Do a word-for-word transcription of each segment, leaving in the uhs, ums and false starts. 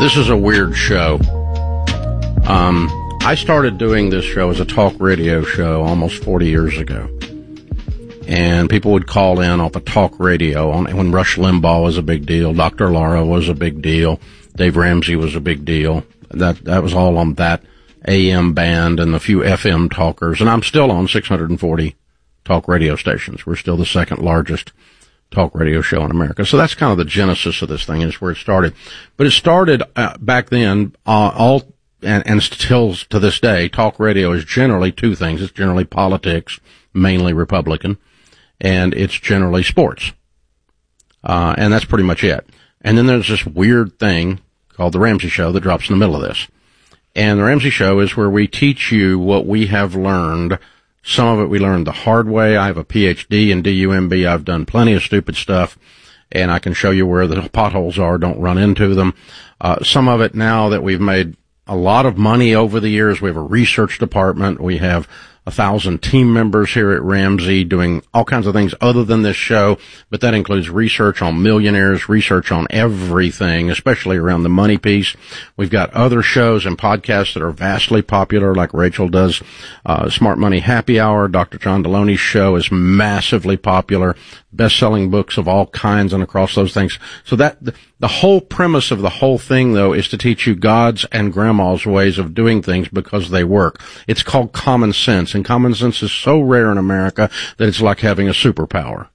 This is a weird show. Um, I started doing this show as a talk radio show almost forty years ago. And people would call in off of talk radio on, when Rush Limbaugh was a big deal, Doctor Laura was a big deal, Dave Ramsey was a big deal. That that was all on that A M band and a few F M talkers. And I'm still on six hundred forty talk radio stations. We're still the second largest talk radio show in America. So that's kind of the genesis of this thing, is where it started. But it started uh, back then, uh, all, and, and still to this day, talk radio is generally two things. It's generally politics, mainly Republican, and it's generally sports. Uh, and that's pretty much it. And then there's this weird thing called The Ramsey Show that drops in the middle of this. And The Ramsey Show is where we teach you what we have learned. Some of it we learned the hard way. I have a P H D in D U M B. I've done plenty of stupid stuff, and I can show you where the potholes are. Don't run into them. Uh, some of it now that we've made a lot of money over the years. We have a research department. We have a thousand team members here at Ramsey doing all kinds of things other than this show, but that includes research on millionaires, research on everything, especially around the money piece. We've got other shows and podcasts that are vastly popular, like Rachel does, uh, Smart Money Happy Hour. Doctor John Deloney's show is massively popular, best-selling books of all kinds and across those things. So that, the, the whole premise of the whole thing, though, is to teach you God's and Grandma's ways of doing things because they work. It's called common sense. And common sense is so rare in America that it's like having a superpower.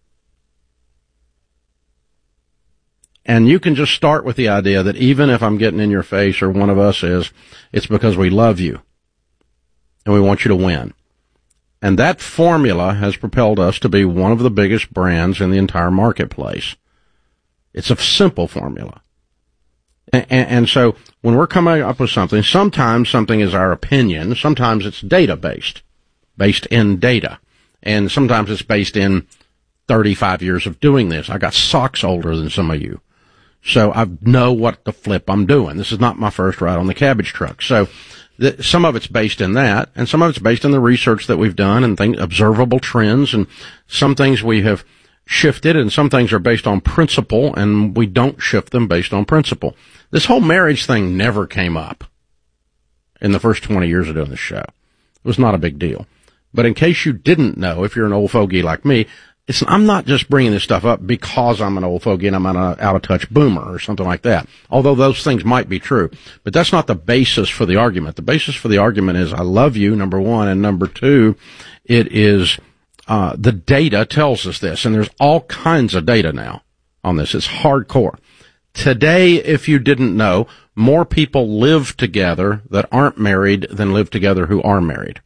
And you can just start with the idea that even if I'm getting in your face, or one of us is, it's because we love you and we want you to win. And that formula has propelled us to be one of the biggest brands in the entire marketplace. It's a simple formula. And, and, and so when we're coming up with something, sometimes something is our opinion, sometimes it's data-based. Based in data. And sometimes it's based in thirty-five years of doing this. I got socks older than some of you. So I know what the flip I'm doing. This is not my first ride on the cabbage truck. So th- some of it's based in that, and some of it's based in the research that we've done and things, observable trends, and some things we have shifted, and some things are based on principle, and we don't shift them based on principle. This whole marriage thing never came up in the first twenty years of doing this show. It was not a big deal. But in case you didn't know, if you're an old fogey like me, it's, I'm not just bringing this stuff up because I'm an old fogey and I'm an out-of-touch boomer or something like that, although those things might be true. But that's not the basis for the argument. The basis for the argument is I love you, number one, and number two, it is uh the data tells us this, and there's all kinds of data now on this. It's hardcore. Today, if you didn't know, more people live together that aren't married than live together who are married.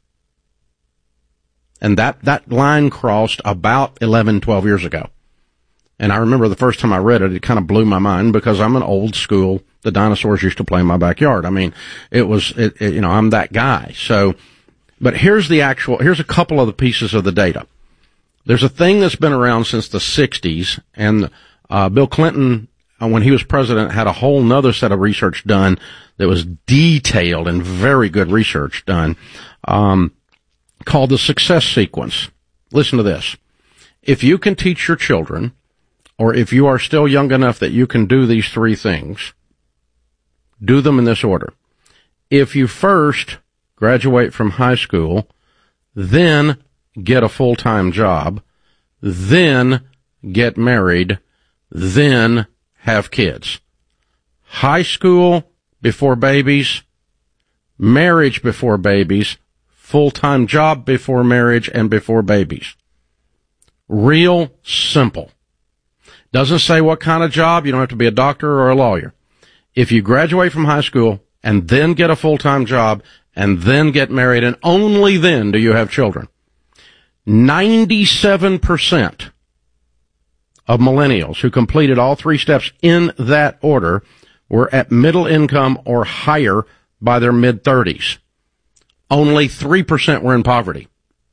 And that, that line crossed about eleven, twelve years ago. And I remember the first time I read it, it kind of blew my mind because I'm an old school. The dinosaurs used to play in my backyard. I mean, it was, it, it, you know, I'm that guy. So, but here's the actual, here's a couple of the pieces of the data. There's a thing that's been around since the sixties, and, uh, Bill Clinton, uh, when he was president, had a whole nother set of research done that was detailed and very good research done. Um, called the success sequence. Listen to this. If you can teach your children, or if you are still young enough that you can do these three things, do them in this order. If you first graduate from high school, then get a full-time job, then get married, then have kids. High school before babies, marriage before babies, full-time job before marriage and before babies. Real simple. Doesn't say what kind of job. You don't have to be a doctor or a lawyer. If you graduate from high school and then get a full-time job and then get married, and only then do you have children, ninety-seven percent of millennials who completed all three steps in that order were at middle income or higher by their mid-thirties. Only three percent were in poverty.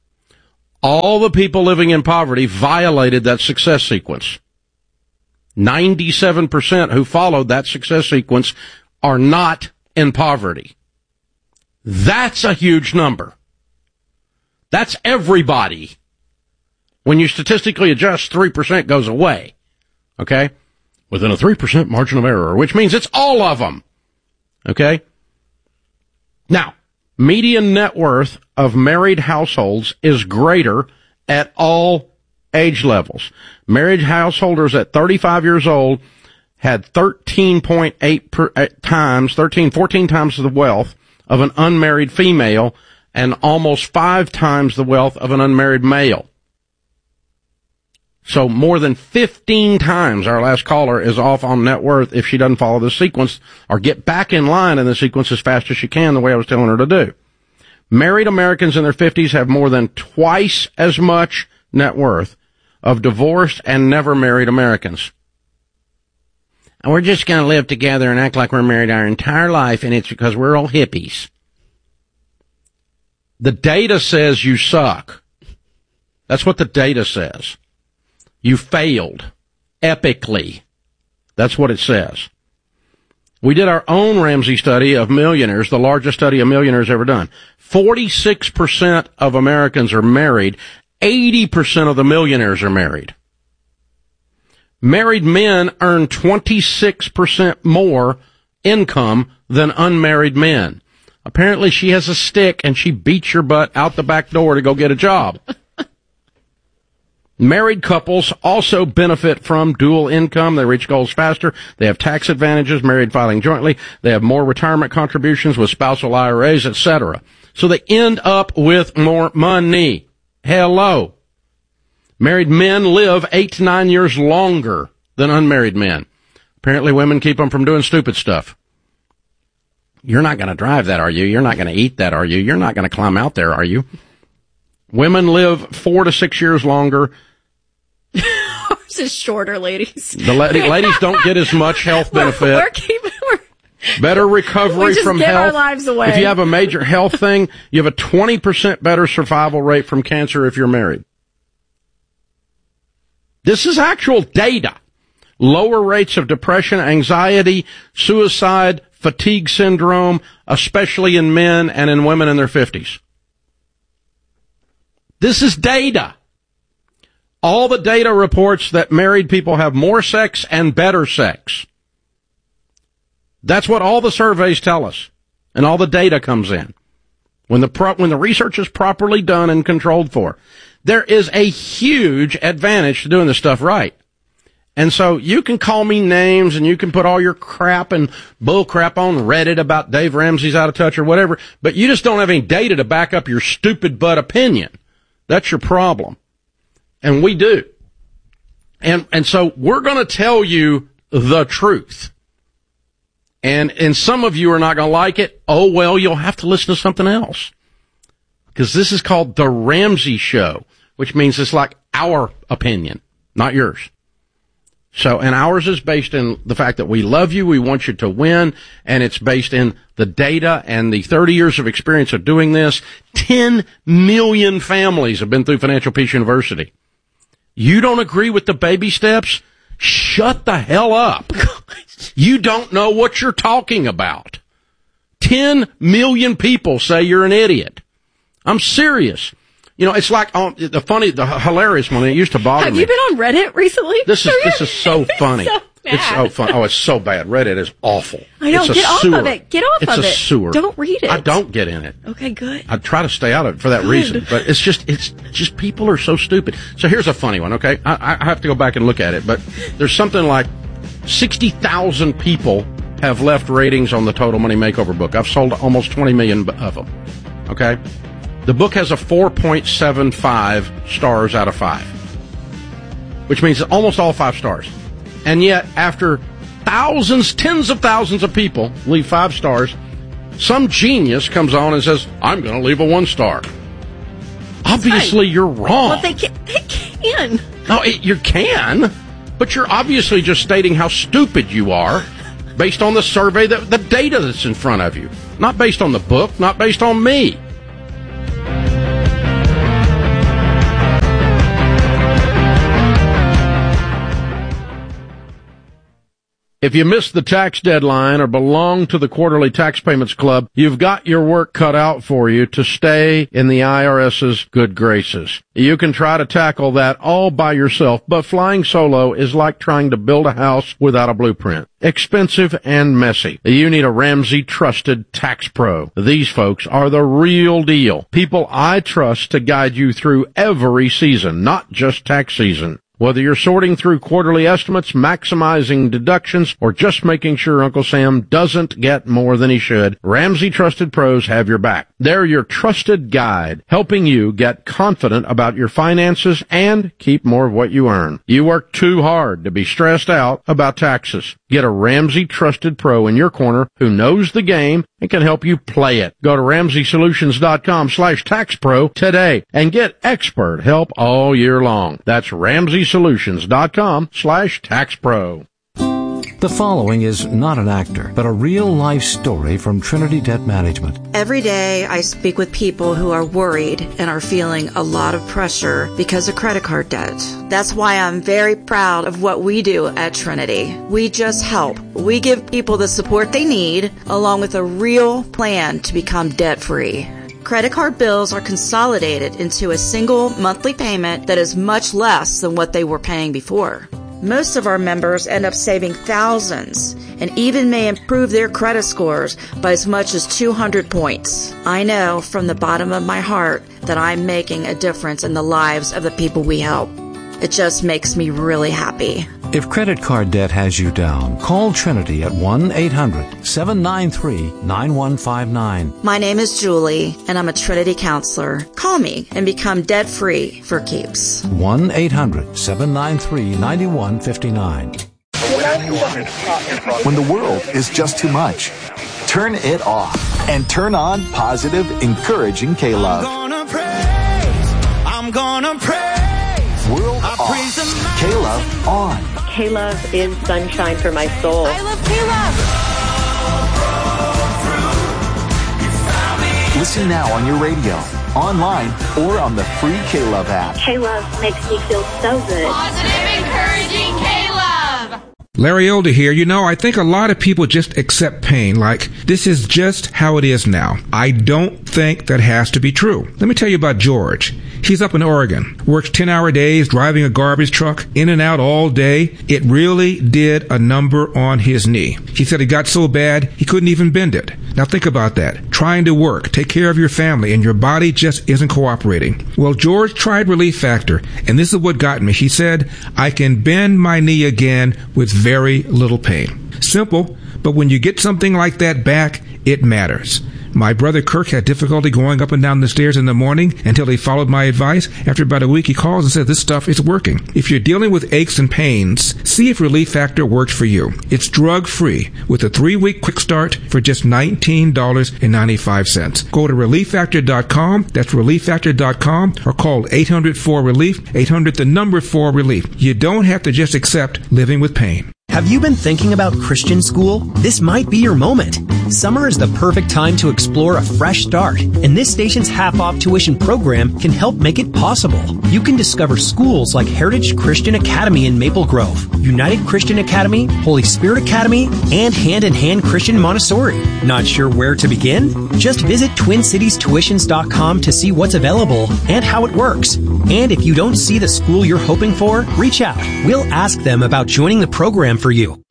All the people living in poverty violated that success sequence. ninety-seven percent who followed that success sequence are not in poverty. That's a huge number. That's everybody. When you statistically adjust, three percent goes away. Okay? Within a three percent margin of error, which means it's all of them. Okay? Now, median net worth of married households is greater at all age levels. Married householders at thirty-five years old had thirteen point eight per, uh, times, thirteen, fourteen times the wealth of an unmarried female and almost five times the wealth of an unmarried male. So more than fifteen times our last caller is off on net worth if she doesn't follow the sequence or get back in line in the sequence as fast as she can, the way I was telling her to do. Married Americans in their fifties have more than twice as much net worth of divorced and never married Americans. And we're just going to live together and act like we're married our entire life, and it's because we're all hippies. The data says you suck. That's what the data says. You failed epically. That's what it says. We did our own Ramsey study of millionaires, the largest study of millionaires ever done. forty-six percent of Americans are married. eighty percent of the millionaires are married. Married men earn twenty-six percent more income than unmarried men. Apparently she has a stick and she beats your butt out the back door to go get a job. Married couples also benefit from dual income. They reach goals faster. They have tax advantages, married filing jointly. They have more retirement contributions with spousal I R As, et cetera. So they end up with more money. Hello. Married men live eight to nine years longer than unmarried men. Apparently women keep them from doing stupid stuff. You're not going to drive that, are you? You're not going to eat that, are you? You're not going to climb out there, are you? Women live four to six years longer. Ours is shorter, ladies. The la- ladies don't get as much health benefit. We're, we're keeping, we're, better recovery we just from give health. Our lives away. If you have a major health thing, you have a twenty percent better survival rate from cancer if you're married. This is actual data. Lower rates of depression, anxiety, suicide, fatigue syndrome, especially in men and in women in their fifties. This is data. All the data reports that married people have more sex and better sex. That's what all the surveys tell us, and all the data comes in. When the pro- when the research is properly done and controlled for, there is a huge advantage to doing this stuff right. And so you can call me names and you can put all your crap and bull crap on Reddit about Dave Ramsey's out of touch or whatever, but you just don't have any data to back up your stupid butt opinion. That's your problem. And we do. And, and so we're going to tell you the truth. And, and some of you are not going to like it. Oh, well, you'll have to listen to something else. Because this is called The Ramsey Show, which means it's like our opinion, not yours. So, and ours is based in the fact that we love you, we want you to win, and it's based in the data and the thirty years of experience of doing this. ten million families have been through Financial Peace University. You don't agree with the baby steps? Shut the hell up. You don't know what you're talking about. ten million people say you're an idiot. I'm serious. You know, it's like um, the funny, the hilarious one. It used to bother Have me. you been on Reddit recently? This is this is so funny. so It's so fun. Oh, it's so bad. Reddit is awful. I know. It's a Get sewer. off of it. Get off it's of it. It's a sewer. Don't read it. I don't get in it. Okay, good. I try to stay out of it for that Good. reason. But it's just, it's just people are so stupid. So here's a funny one, okay? I, I have to go back and look at it, but there's something like sixty thousand people have left ratings on the Total Money Makeover book. I've sold almost twenty million of them, okay? The book has a four point seven five stars out of five, which means almost all five stars. And yet, after thousands, tens of thousands of people leave five stars, some genius comes on and says, I'm going to leave a one star. Obviously, you're wrong. Well, they can. They can. No, it, you can, but you're obviously just stating how stupid you are based on the survey, that, the data that's in front of you. Not based on the book, not based on me. If you missed the tax deadline or belong to the Quarterly Tax Payments Club, you've got your work cut out for you to stay in the I R S's good graces. You can try to tackle that all by yourself, but flying solo is like trying to build a house without a blueprint. Expensive and messy. You need a Ramsey Trusted Tax Pro. These folks are the real deal. People I trust to guide you through every season, not just tax season. Whether you're sorting through quarterly estimates, maximizing deductions, or just making sure Uncle Sam doesn't get more than he should, Ramsey Trusted Pros have your back. They're your trusted guide, helping you get confident about your finances and keep more of what you earn. You work too hard to be stressed out about taxes. Get a Ramsey Trusted Pro in your corner who knows the game and can help you play it. Go to Ramsey Solutions dot com slash tax pro today and get expert help all year long. That's Ramsey Solutions dot com slash tax pro. The following is not an actor, but a real-life story from Trinity Debt Management. Every day I speak with people who are worried and are feeling a lot of pressure because of credit card debt. That's why I'm very proud of what we do at Trinity. We just help. We give people the support they need, along with a real plan to become debt-free. Credit card bills are consolidated into a single monthly payment that is much less than what they were paying before. Most of our members end up saving thousands and even may improve their credit scores by as much as two hundred points. I know from the bottom of my heart that I'm making a difference in the lives of the people we help. It just makes me really happy. If credit card debt has you down, call Trinity at one eight hundred seven nine three nine one five nine. My name is Julie, and I'm a Trinity counselor. Call me and become debt-free for keeps. one eight hundred seven nine three nine one five nine. When the world is just too much, turn it off and turn on positive, encouraging K-Love. I'm gonna praise, I'm gonna praise. World off, K-Love on. K-Love is sunshine for my soul. I love K-Love. Listen now on your radio, online, or on the free K-Love app. K-Love makes me feel so good. Positive, encouraging K-Love. Larry Elder here. You know, I think a lot of people just accept pain like this is just how it is now. I don't think that has to be true. Let me tell you about George. He's up in Oregon, works ten-hour days, driving a garbage truck, in and out all day. It really did a number on his knee. He said it got so bad, he couldn't even bend it. Now think about that. Trying to work, take care of your family, and your body just isn't cooperating. Well, George tried Relief Factor, and this is what got me. He said, I can bend my knee again with very little pain. Simple, but when you get something like that back, it matters. My brother Kirk had difficulty going up and down the stairs in the morning until he followed my advice. After about a week, he calls and says, this stuff is working. If you're dealing with aches and pains, see if Relief Factor works for you. It's drug-free with a three-week quick start for just nineteen dollars and ninety-five cents. Go to relief factor dot com. That's relief factor dot com, or call eight hundred four relief, eight hundred the number four relief. You don't have to just accept living with pain. Have you been thinking about Christian school? This might be your moment. Summer is the perfect time to explore a fresh start, and this station's half-off tuition program can help make it possible. You can discover schools like Heritage Christian Academy in Maple Grove, United Christian Academy, Holy Spirit Academy, and Hand in Hand Christian Montessori. Not sure where to begin? Just visit twin cities tuitions dot com to see what's available and how it works. And if you don't see the school you're hoping for, reach out. We'll ask them about joining the program for you.